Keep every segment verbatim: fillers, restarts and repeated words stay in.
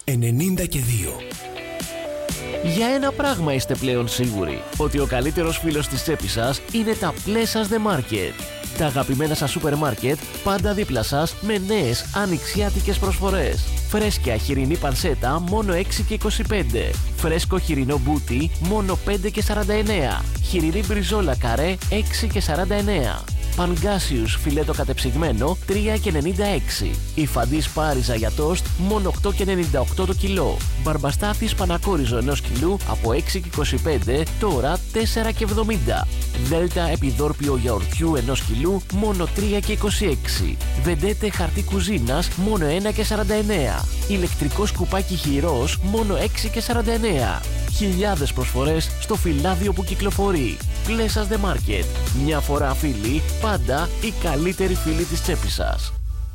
ενενήντα και δύο. Για ένα πράγμα είστε πλέον σίγουροι, ότι ο καλύτερος φίλος της τσέπης σας είναι τα Plessas The Market. Τα αγαπημένα σας σούπερ μάρκετ πάντα δίπλα σας με νέες ανοιξιάτικες προσφορές. Φρέσκια χοιρινή πανσέτα μόνο έξι και είκοσι πέντε. Φρέσκο χοιρινό μπούτι μόνο πέντε και σαράντα εννέα. Χοιρινή μπριζόλα καρέ έξι και σαράντα εννέα. Πανγκάσιους φιλέτο κατεψυγμένο τρία και ενενήντα έξι. Υφαντής πάριζα για τόστ μόνο οκτώ και ενενήντα οκτώ το κιλό. Μπαρμπαστάφης πανακόριζο ενός κιλού από έξι και είκοσι πέντε τώρα τέσσερα και εβδομήντα. Δέλτα επιδόρπιο γιαουρτιού ενός κιλού μόνο τρία και είκοσι έξι. Βεντέτε χαρτί κουζίνας μόνο ένα και σαράντα εννέα. Ηλεκτρικό σκουπάκι χειρός μόνο έξι και σαράντα εννέα. Χιλιάδες προσφορές στο φυλάδιο που κυκλοφορεί. Plessas The Market. Μια φορά φίλοι, πάντα η καλύτερη φίλη της τσέπης σας.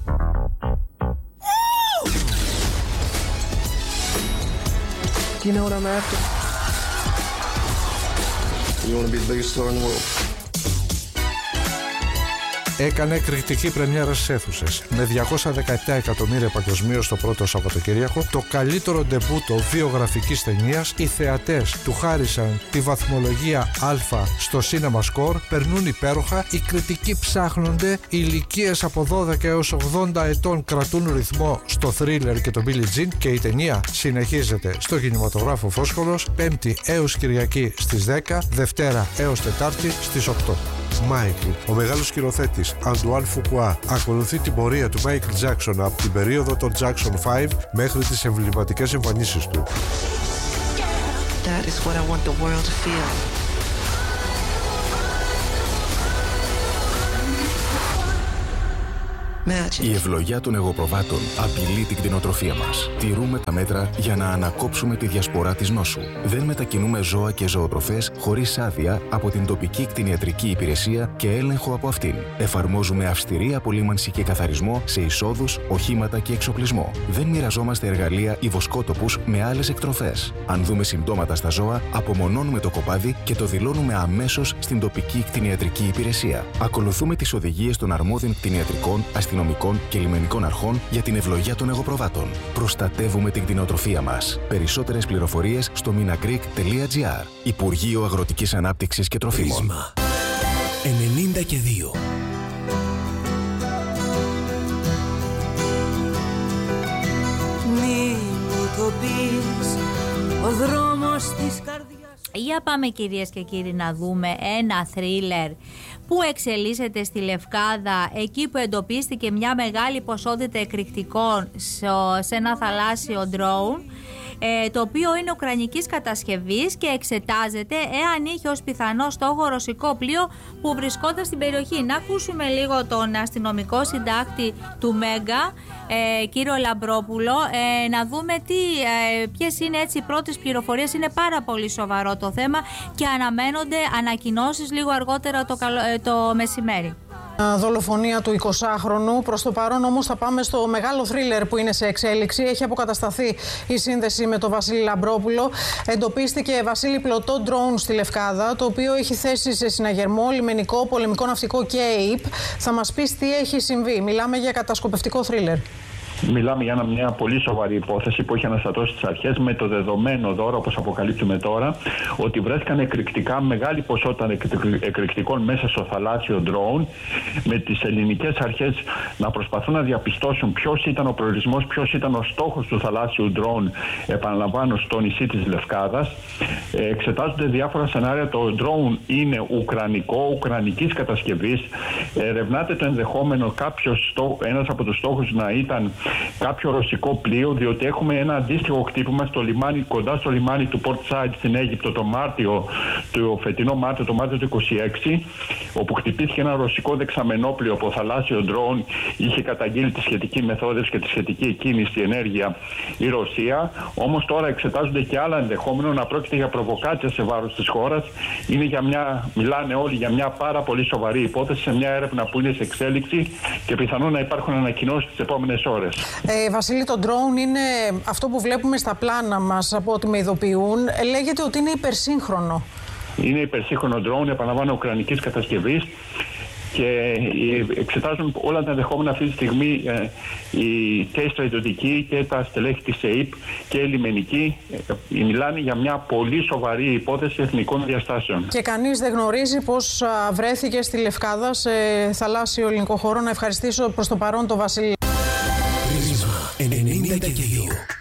You know what I'm after? You want to be the biggest star in the world? Έκανε εκρηκτική πρεμιέρα στις αίθουσες με διακόσια δεκαεπτά εκατομμύρια παγκοσμίως το πρώτο Σαββατοκύριακο, το καλύτερο ντεμπούτο βιογραφικής ταινίας. Οι θεατές του χάρισαν τη βαθμολογία Α στο Cinema Score, περνούν υπέροχα, οι κριτικοί ψάχνονται, οι ηλικίες από δώδεκα έως ογδόντα ετών κρατούν ρυθμό στο θρίλερ και το Billie Jean και η ταινία συνεχίζεται στο κινηματογράφο Φόσκολος, Πέμπτη έως Κυριακή στις δέκα, Δευτέρα έως Τετάρτη στις οκτώ. Μάικλ, ο μεγάλος σκηνοθέτης Αντουάν Φουκουά, ακολουθεί την πορεία του Μάικλ Τζάκσον από την περίοδο των Jackson πέντε μέχρι τις εμβληματικές εμφανίσεις του. That is what I want the world to feel. Η ευλογιά των εγωπροβάτων απειλεί την κτηνοτροφία μας. Τηρούμε τα μέτρα για να ανακόψουμε τη διασπορά της νόσου. Δεν μετακινούμε ζώα και ζωοτροφές χωρίς άδεια από την τοπική κτηνιατρική υπηρεσία και έλεγχο από αυτήν. Εφαρμόζουμε αυστηρή απολύμανση και καθαρισμό σε εισόδους, οχήματα και εξοπλισμό. Δεν μοιραζόμαστε εργαλεία ή βοσκότοπους με άλλες εκτροφές. Αν δούμε συμπτώματα στα ζώα, απομονώνουμε το κοπάδι και το δηλώνουμε αμέσως στην τοπική κτηνιατρική υπηρεσία. Ακολουθούμε τις οδηγίες των αρμόδιων κτηνιατρικών, αστυνομικών και λιμενικών αρχών για την ευλογιά των εγωπροβάτων. Προστατεύουμε την κτηνοτροφία μας. Περισσότερες πληροφορίες στο minagreek τελεία gr. Υπουργείο Αγροτικής Ανάπτυξης και Τροφίμων. Πρίσμα ενενήντα και δύο. Μη μου το πεις, ο δρόμος της καρδιάς. Για πάμε κυρίες και κύριοι να δούμε ένα θρίλερ που εξελίσσεται στη Λευκάδα, εκεί που εντοπίστηκε μια μεγάλη ποσότητα εκρηκτικών σε ένα θαλάσσιο ντρόουν, ε, το οποίο είναι ουκρανικής κατασκευής και εξετάζεται εάν είχε ως πιθανό στόχο ρωσικό πλοίο που βρισκόταν στην περιοχή. Να ακούσουμε λίγο τον αστυνομικό συντάκτη του Μέγκα, ε, κύριο Λαμπρόπουλο, ε, να δούμε τι, ε, ποιες είναι έτσι οι πρώτες πληροφορίες. Είναι πάρα πολύ σοβαρό το θέμα και αναμένονται ανακοινώσεις λίγο αργότερα το, καλο, ε, το μεσημέρι. Δολοφονία του εικοσάχρονου. Προς το παρόν όμως θα πάμε στο μεγάλο θρίλερ που είναι σε εξέλιξη. Έχει αποκατασταθεί η σύνδεση με τον Βασίλη Λαμπρόπουλο. Εντοπίστηκε, Βασίλη, πλωτό ντρόουν στη Λευκάδα, το οποίο έχει θέσει σε συναγερμό λιμενικό, πολεμικό, ναυτικό και ΕΙΠ. Θα μας πεις τι έχει συμβεί. Μιλάμε για κατασκοπευτικό θρίλερ. Μιλάμε για μια πολύ σοβαρή υπόθεση που έχει αναστατώσει τις αρχές, με το δεδομένο δώρο, όπως αποκαλύπτουμε τώρα, ότι βρέθηκαν εκρηκτικά, μεγάλη ποσότητα εκρηκτικών μέσα στο θαλάσσιο ντρόουν, με τις ελληνικές αρχές να προσπαθούν να διαπιστώσουν ποιος ήταν ο προορισμός, ποιος ήταν ο στόχος του θαλάσσιου ντρόουν, επαναλαμβάνω, στο νησί της Λευκάδας. Εξετάζονται διάφορα σενάρια. Το ντρόουν είναι ουκρανικό, ουκρανικής κατασκευής. Ερευνάται το ενδεχόμενο κάποιος, ένας από τους στόχους να ήταν κάποιο ρωσικό πλοίο, διότι έχουμε ένα αντίστοιχο χτύπημα στο λιμάνι, κοντά στο λιμάνι του Port Said στην Αίγυπτο το Μάρτιο, το φετινό Μάρτιο, το Μάρτιο του είκοσι έξι, όπου χτυπήθηκε ένα ρωσικό δεξαμενόπλοιο από θαλάσσιο ντρόουν. Είχε καταγγείλει τη σχετική μεθόδευση και τη σχετική εκκίνηση ενέργεια η Ρωσία. Όμως τώρα εξετάζονται και άλλα ενδεχόμενο, να πρόκειται για προβοκάτσια σε βάρος της χώρας. Είναι για μια, μιλάνε όλοι για μια πάρα πολύ σοβαρή υπόθεση, σε μια έρευνα που είναι σε εξέλιξη και πιθανόν να υπάρχουν ανακοινώσεις τις επόμενες ώρες. Ε, Βασίλη, το drone είναι αυτό που βλέπουμε στα πλάνα μας, από ό,τι με ειδοποιούν. Λέγεται ότι είναι υπερσύγχρονο. Είναι υπερσύγχρονο drone, επαναλαμβάνω, ουκρανικής κατασκευής. και εξετάζουν όλα τα ενδεχόμενα αυτή τη στιγμή και οι στρατιωτικοί και τα στελέχη της ΕΕΠ και οι λιμενικοί. Μιλάνε για μια πολύ σοβαρή υπόθεση εθνικών διαστάσεων. Και κανείς δεν γνωρίζει πώς βρέθηκε στη Λευκάδα, σε θαλάσσιο ελληνικό χώρο. Να ευχαριστήσω προς το παρόν τον Βασίλη. Πρίσμα ενενήντα και δύο.